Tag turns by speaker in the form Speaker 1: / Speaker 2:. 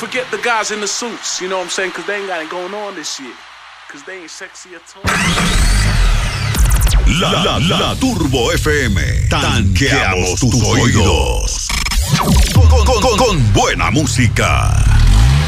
Speaker 1: forget the guys in the suits, you know what I'm saying? Because they ain't got it going on this year. Because they ain't sexy at all.
Speaker 2: La Turbo FM. Tanqueamos tus oídos. Con buena música.